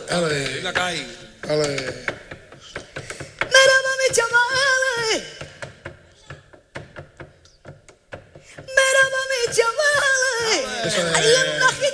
Ale. Venga ahí. Ale. Merhaba mi chavales. Merhaba mi chavales. Eso es. Hay una